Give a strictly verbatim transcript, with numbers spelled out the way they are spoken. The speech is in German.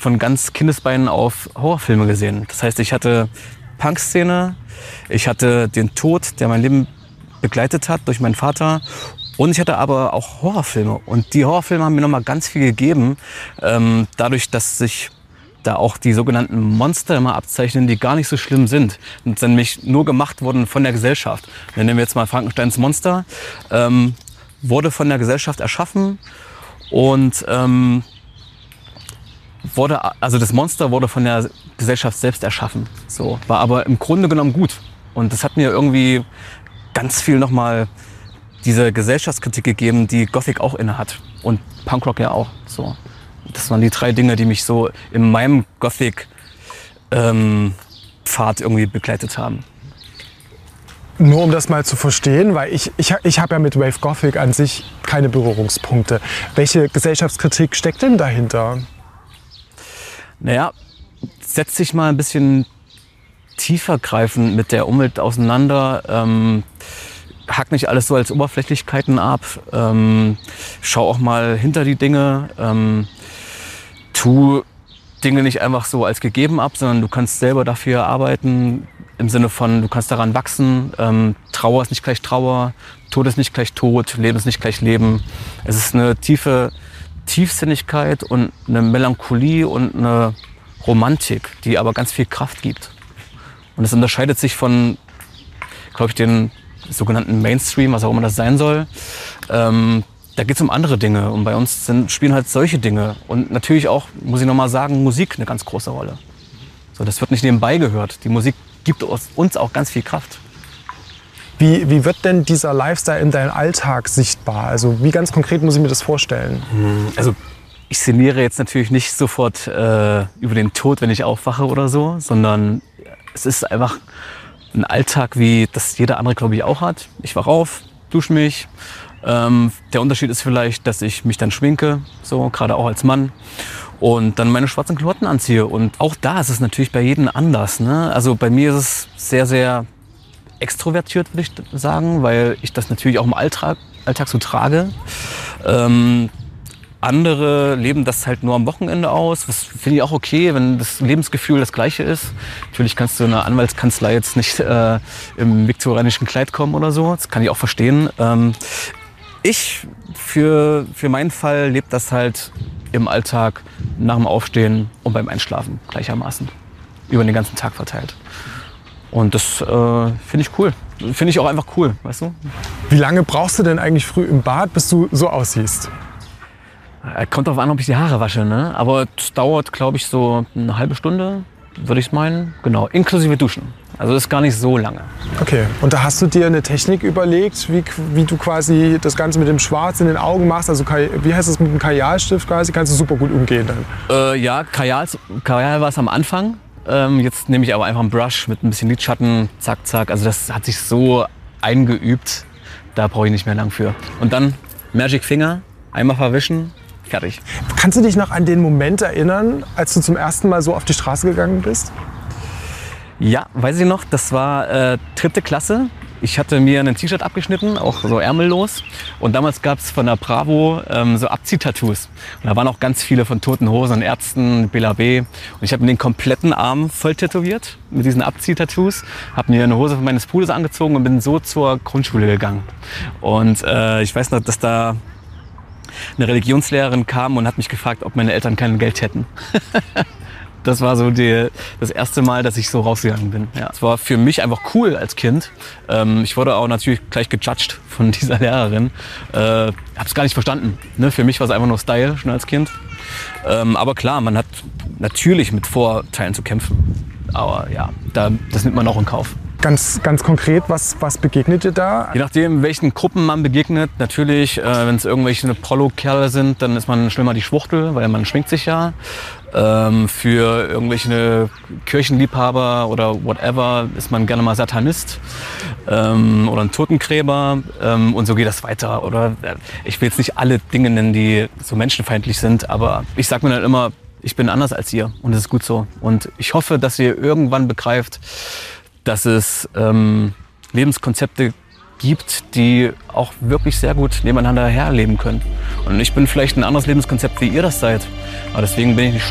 von ganz Kindesbeinen auf Horrorfilme gesehen. Das heißt, ich hatte Punk-Szene, ich hatte den Tod, der mein Leben begleitet hat durch meinen Vater. Und ich hatte aber auch Horrorfilme. Und die Horrorfilme haben mir nochmal ganz viel gegeben. Ähm, dadurch, dass sich da auch die sogenannten Monster immer abzeichnen, die gar nicht so schlimm sind. Und dann nämlich nur gemacht wurden von der Gesellschaft. Dann nehmen wir jetzt mal Frankensteins Monster. Ähm, wurde von der Gesellschaft erschaffen. Und ähm, wurde, also das Monster wurde von der Gesellschaft selbst erschaffen. So, war aber im Grunde genommen gut. Und das hat mir irgendwie ganz viel nochmal diese Gesellschaftskritik gegeben, die Gothic auch inne hat. Und Punkrock ja auch. So. Das waren die drei Dinge, die mich so in meinem Gothic-Pfad ähm, irgendwie begleitet haben. Nur um das mal zu verstehen, weil ich, ich, ich habe ja mit Wave Gothic an sich keine Berührungspunkte. Welche Gesellschaftskritik steckt denn dahinter? Naja, setz dich mal ein bisschen tiefergreifend mit der Umwelt auseinander. Ähm, hack nicht alles so als Oberflächlichkeiten ab. Ähm, schau auch mal hinter die Dinge. Ähm, tu Dinge nicht einfach so als gegeben ab, sondern du kannst selber dafür arbeiten. Im Sinne von, du kannst daran wachsen. Ähm, Trauer ist nicht gleich Trauer. Tod ist nicht gleich Tod. Leben ist nicht gleich Leben. Es ist eine tiefe Tiefsinnigkeit und eine Melancholie und eine Romantik, die aber ganz viel Kraft gibt. Und es unterscheidet sich von, glaube ich, den sogenannten Mainstream, was auch immer das sein soll. Ähm, da geht es um andere Dinge und bei uns sind, spielen halt solche Dinge. Und natürlich auch, muss ich nochmal sagen, Musik eine ganz große Rolle. So, das wird nicht nebenbei gehört. Die Musik gibt uns auch ganz viel Kraft. Wie, wie wird denn dieser Lifestyle in deinem Alltag sichtbar? Also wie ganz konkret muss ich mir das vorstellen? Also ich sinniere jetzt natürlich nicht sofort äh, über den Tod, wenn ich aufwache oder so, sondern es ist einfach ein Alltag, wie das jeder andere, glaube ich, auch hat. Ich wache auf, dusche mich. Ähm, der Unterschied ist vielleicht, dass ich mich dann schminke, so gerade auch als Mann. Und dann meine schwarzen Klamotten anziehe. Und auch da ist es natürlich bei jedem anders. Ne? Also bei mir ist es sehr, sehr extrovertiert, würde ich sagen, weil ich das natürlich auch im Alltag, Alltag so trage. Ähm, andere leben das halt nur am Wochenende aus. Das finde ich auch okay, wenn das Lebensgefühl das gleiche ist. Natürlich kannst du in einer Anwaltskanzlei jetzt nicht äh, im viktorianischen Kleid kommen oder so. Das kann ich auch verstehen. Ähm, ich, für, für meinen Fall, lebe das halt im Alltag nach dem Aufstehen und beim Einschlafen gleichermaßen. Über den ganzen Tag verteilt. Und das äh, finde ich cool. Finde ich auch einfach cool, weißt du? Wie lange brauchst du denn eigentlich früh im Bad, bis du so aussiehst? Kommt darauf an, ob ich die Haare wasche, ne? Aber es dauert, glaube ich, so eine halbe Stunde, würde ich meinen. Genau, inklusive Duschen. Also das ist gar nicht so lange. Okay, und da hast du dir eine Technik überlegt, wie, wie du quasi das Ganze mit dem Schwarz in den Augen machst? Also wie heißt das mit dem Kajalstift quasi? Kannst du super gut umgehen dann? Äh, ja, Kajal, Kajal war es am Anfang. Ähm, jetzt nehme ich aber einfach einen Brush mit ein bisschen Lidschatten, zack, zack. Also das hat sich so eingeübt, da brauche ich nicht mehr lang für. Und dann Magic Finger, einmal verwischen, fertig. Kannst du dich noch an den Moment erinnern, als du zum ersten Mal so auf die Straße gegangen bist? Ja, weiß ich noch, das war äh, dritte Klasse. Ich hatte mir ein T-Shirt abgeschnitten, auch so ärmellos. Und damals gab es von der Bravo ähm, so Abziehtattoos. Und da waren auch ganz viele von Toten Hosen und Ärzten, Bela B. Und ich habe mir den kompletten Arm voll tätowiert mit diesen Abziehtattoos. Habe mir eine Hose von meines Bruders angezogen und bin so zur Grundschule gegangen. Und äh, ich weiß noch, dass da eine Religionslehrerin kam und hat mich gefragt, ob meine Eltern kein Geld hätten. Das war so die, das erste Mal, dass ich so rausgegangen bin. Ja, es war für mich einfach cool als Kind. Ähm, ich wurde auch natürlich gleich gejudged von dieser Lehrerin. Äh, hab's gar nicht verstanden. Ne? Für mich war es einfach nur Style, schon als Kind. Ähm, aber klar, man hat natürlich mit Vorteilen zu kämpfen. Aber ja, da, das nimmt man auch in Kauf. Ganz, ganz konkret, was, was begegnet dir da? Je nachdem, welchen Gruppen man begegnet. Natürlich, äh, wenn es irgendwelche Prollo-Kerle sind, dann ist man schnell mal die Schwuchtel, weil man schminkt sich ja. Ähm, für irgendwelche Kirchenliebhaber oder whatever ist man gerne mal Satanist ähm, oder ein Totengräber ähm, und so geht das weiter. Oder äh, ich will jetzt nicht alle Dinge nennen, die so menschenfeindlich sind, aber ich sag mir dann immer, ich bin anders als ihr und das ist gut so. Und ich hoffe, dass ihr irgendwann begreift, dass es ähm, Lebenskonzepte gibt, die auch wirklich sehr gut nebeneinander herleben können. Und ich bin vielleicht ein anderes Lebenskonzept, wie ihr das seid. Aber deswegen bin ich nicht